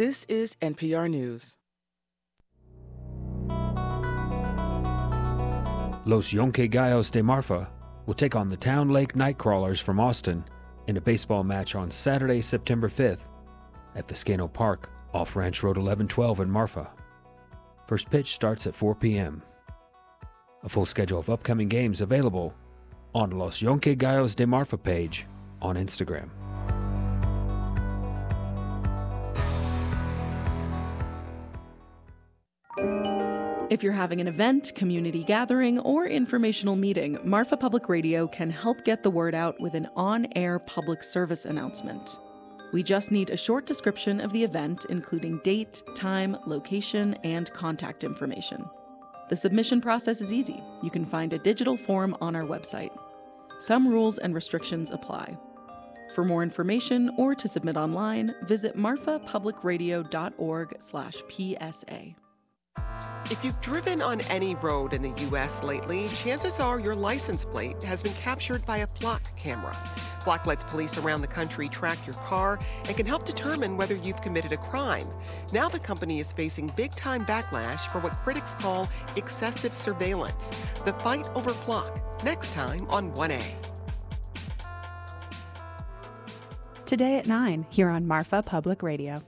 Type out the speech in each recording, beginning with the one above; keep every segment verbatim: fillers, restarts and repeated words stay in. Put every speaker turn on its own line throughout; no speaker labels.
This is N P R News.
Los Yonke Gallos de Marfa will take on the Town Lake Nightcrawlers from Austin in a baseball match on Saturday, September fifth at Viscano Park off Ranch Road eleven twelve in Marfa. First pitch starts at four p.m. A full schedule of upcoming games available on Los Yonke Gallos de Marfa page on Instagram.
If you're having an event, community gathering, or informational meeting, Marfa Public Radio can help get the word out with an on-air public service announcement. We just need a short description of the event, including date, time, location, and contact information. The submission process is easy. You can find a digital form on our website. Some rules and restrictions apply. For more information or to submit online, visit marfapublicradio.org slash PSA.
If you've driven on any road in the U S lately, chances are your license plate has been captured by a Flock camera. Flock lets police around the country track your car and can help determine whether you've committed a crime. Now the company is facing big-time backlash for what critics call excessive surveillance. The fight over Flock, next time on one A.
Today at nine, here on Marfa Public Radio.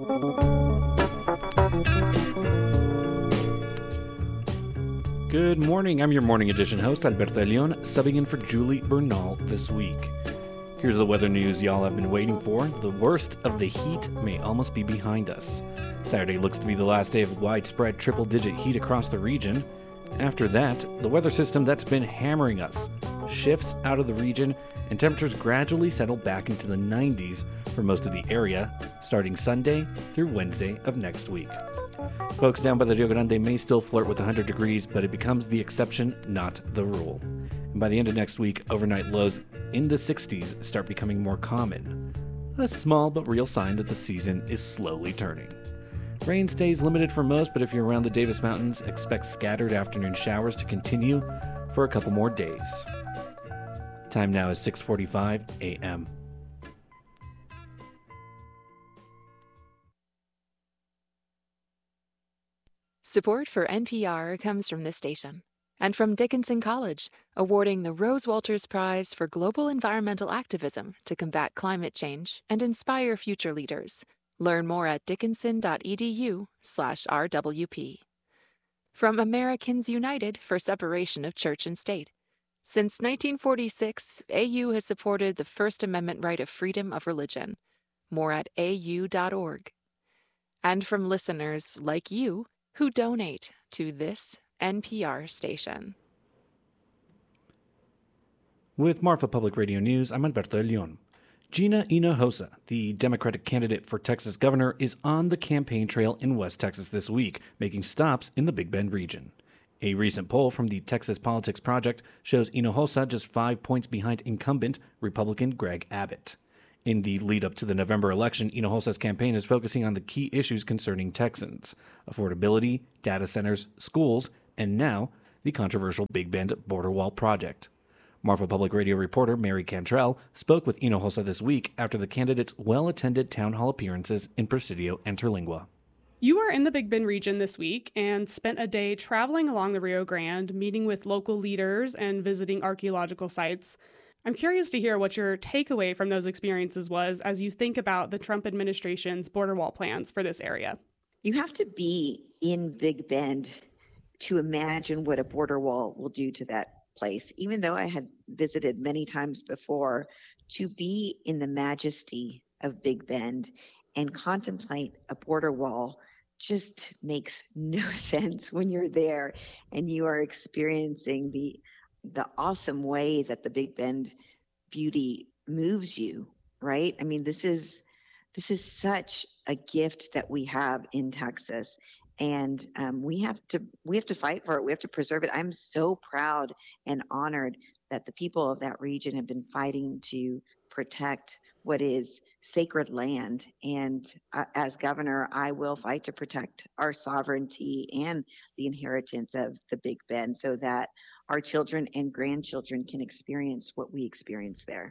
Good morning. I'm your Morning Edition host, Alberto de Leon, subbing in for Julie Bernal this week. Here's the weather news y'all have been waiting for. The worst of the heat may almost be behind us. Saturday looks to be the last day of widespread triple-digit heat across the region. After that, the weather system that's been hammering us shifts out of the region, and temperatures gradually settle back into the nineties for most of the area, starting Sunday through Wednesday of next week. Folks down by the Rio Grande may still flirt with one hundred degrees, but it becomes the exception, not the rule. And by the end of next week, overnight lows in the sixties start becoming more common. A small but real sign that the season is slowly turning. Rain stays limited for most, but if you're around the Davis Mountains, expect scattered afternoon showers to continue for a couple more days. Time now is six forty-five a.m.
Support for N P R comes from this station and from Dickinson College, awarding the Rose Walters Prize for Global Environmental Activism to combat climate change and inspire future leaders. Learn more at dickinson.edu slash RWP. From Americans United for Separation of Church and State. Since nineteen forty-six, A U has supported the First Amendment right of freedom of religion. More at A U dot org. And from listeners like you who donate to this N P R station.
With Marfa Public Radio News, I'm Alberto de Leon. Gina Hinojosa, the Democratic candidate for Texas governor, is on the campaign trail in West Texas this week, making stops in the Big Bend region. A recent poll from the Texas Politics Project shows Hinojosa just five points behind incumbent Republican Greg Abbott. In the lead-up to the November election, Hinojosa's campaign is focusing on the key issues concerning Texans: affordability, data centers, schools, and now the controversial Big Bend border wall project. Marfa Public Radio reporter Mary Cantrell spoke with Hinojosa this week after the candidate's well-attended town hall appearances in Presidio and Terlingua.
You were in the Big Bend region this week and spent a day traveling along the Rio Grande, meeting with local leaders and visiting archaeological sites. I'm curious to hear what your takeaway from those experiences was as you think about the Trump administration's border wall plans for this area.
You have to be in Big Bend to imagine what a border wall will do to that place. Even though I had visited many times before, to be in the majesty of Big Bend and contemplate a border wall just makes no sense when you're there and you are experiencing the the awesome way that the Big Bend beauty moves you, right? I mean, this is this is such a gift that we have in Texas, and um, we have to we have to fight for it. We have to preserve it. I'm so proud and honored that the people of that region have been fighting to protect what is sacred land. And uh, as governor, I will fight to protect our sovereignty and the inheritance of the Big Bend so that our children and grandchildren can experience what we experience there.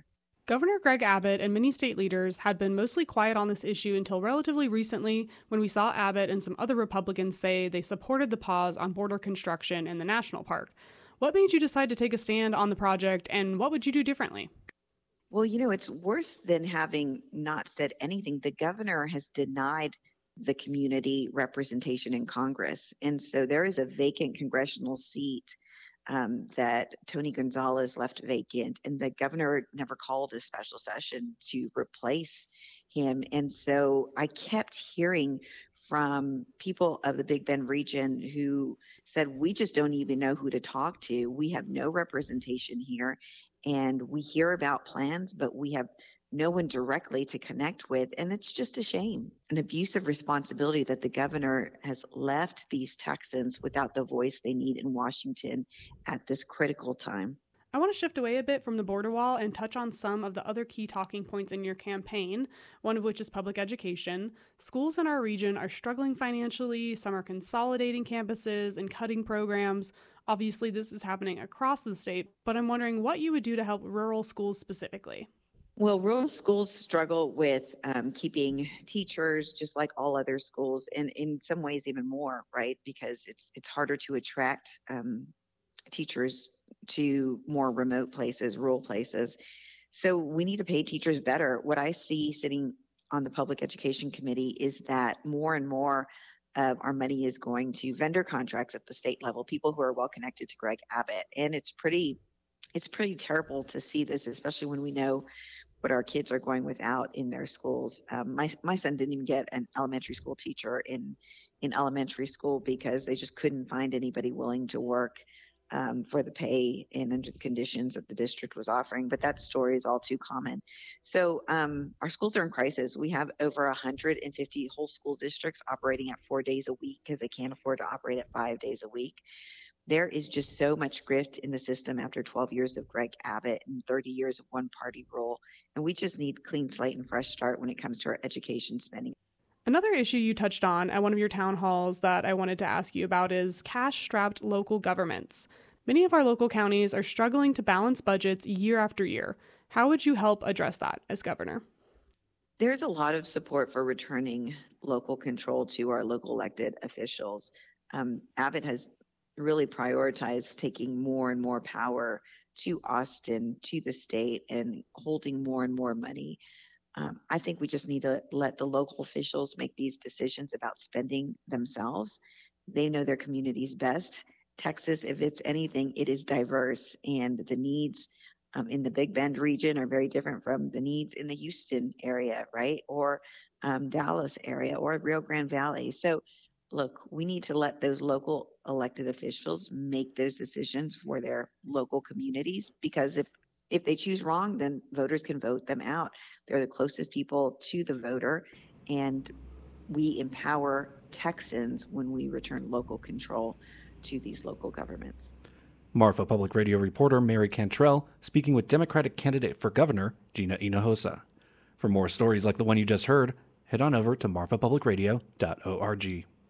Governor Greg Abbott and many state leaders had been mostly quiet on this issue until relatively recently, when we saw Abbott and some other Republicans say they supported the pause on border construction in the national park. What made you decide to take a stand on the project, and what would you do differently?
Well, you know, it's worse than having not said anything. The governor has denied the community representation in Congress. And so there is a vacant congressional seat um, that Tony Gonzalez left vacant, and the governor never called a special session to replace him. And so I kept hearing from people of the Big Bend region who said, we just don't even know who to talk to. We have no representation here, and we hear about plans, but we have no one directly to connect with. And it's just a shame, an abuse of responsibility that the governor has left these Texans without the voice they need in Washington at this critical time.
I want to shift away a bit from the border wall and touch on some of the other key talking points in your campaign, one of which is public education. Schools in our region are struggling financially. Some are consolidating campuses and cutting programs. Obviously, this is happening across the state, but I'm wondering what you would do to help rural schools specifically.
Well, rural schools struggle with um, keeping teachers, just like all other schools, and in some ways even more, right? Because it's it's harder to attract um, teachers to more remote places, rural places. So we need to pay teachers better. What I see sitting on the Public Education Committee is that more and more of our money is going to vendor contracts at the state level, people who are well connected to Greg Abbott. And it's pretty, it's pretty terrible to see this, especially when we know what our kids are going without in their schools. Um, my my son didn't even get an elementary school teacher in in elementary school because they just couldn't find anybody willing to work um, for the pay and under the conditions that the district was offering. But that story is all too common. So um, our schools are in crisis. We have over one hundred fifty whole school districts operating at four days a week because they can't afford to operate at five days a week. There is just so much grift in the system after twelve years of Greg Abbott and thirty years of one party rule. And we just need clean slate and fresh start when it comes to our education spending.
Another issue you touched on at one of your town halls that I wanted to ask you about is cash-strapped local governments. Many of our local counties are struggling to balance budgets year after year. How would you help address that as governor?
There's a lot of support for returning local control to our local elected officials. Um, Abbott has really prioritized taking more and more power to Austin, to the state, and holding more and more money. Um, I think we just need to let the local officials make these decisions about spending themselves. They know their communities best. Texas, if it's anything, it is diverse, and the needs um, in the Big Bend region are very different from the needs in the Houston area, right? Or um, Dallas area, or Rio Grande Valley. So look, we need to let those local elected officials make those decisions for their local communities, because if if they choose wrong, then voters can vote them out. They're the closest people to the voter, and we empower Texans when we return local control to these local governments.
Marfa Public Radio reporter Mary Cantrell speaking with Democratic candidate for governor Gina Hinojosa. For more stories like the one you just heard, head on over to marfa public radio dot org.